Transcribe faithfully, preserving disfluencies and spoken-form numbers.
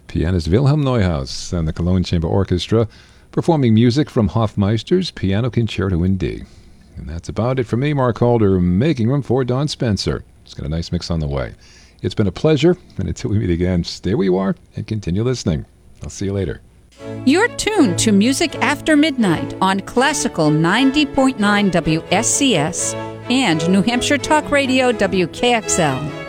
Pianist Wilhelm Neuhaus and the Cologne Chamber Orchestra performing music from Hofmeister's Piano Concerto in D. And that's about it for me, Mark Calder, making room for Don Spencer. It's got a nice mix on the way. It's been a pleasure, and until we meet again, stay where you are and continue listening. I'll see you later. You're tuned to Music After Midnight on Classical ninety point nine W S C S and New Hampshire Talk Radio W K X L.